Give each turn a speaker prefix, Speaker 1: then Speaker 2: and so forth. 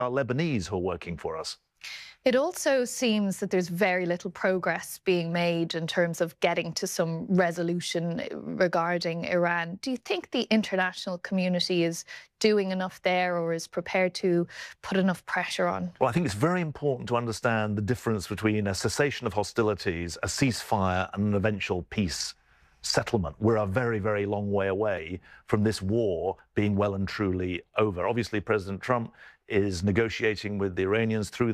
Speaker 1: our Lebanese who are working for us.
Speaker 2: It also seems that there's very little progress being made in terms of getting to some resolution regarding Iran. Do you think the international community is doing enough there or is prepared to put enough pressure on?
Speaker 1: Well, I think it's very important to understand the difference between a cessation of hostilities, a ceasefire, and an eventual peace settlement. We're a very, very long way away from this war being well and truly over. Obviously, President Trump is negotiating with the Iranians through